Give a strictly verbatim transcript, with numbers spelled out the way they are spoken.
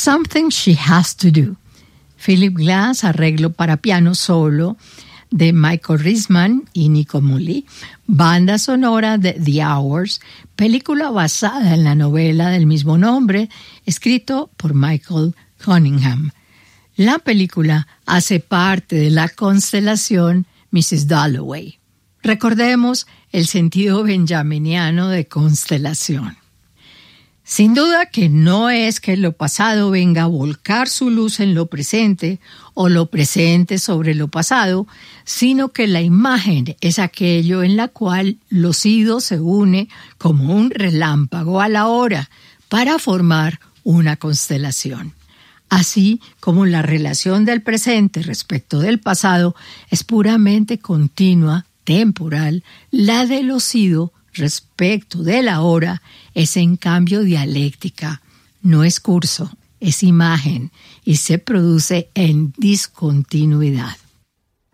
Something She Has to Do. Philip Glass, arreglo para piano solo de Michael Risman y Nico Muhly. Banda sonora de The Hours, película basada en la novela del mismo nombre, escrito por Michael Cunningham. La película hace parte de la constelación missus Dalloway. Recordemos el sentido benjaminiano de constelación. Sin duda que no es que lo pasado venga a volcar su luz en lo presente o lo presente sobre lo pasado, sino que la imagen es aquello en la cual lo sido se une como un relámpago a la hora para formar una constelación. Así como la relación del presente respecto del pasado es puramente continua, temporal, la de lo sido respecto de la hora es en cambio dialéctica, no es curso, es imagen y se produce en discontinuidad.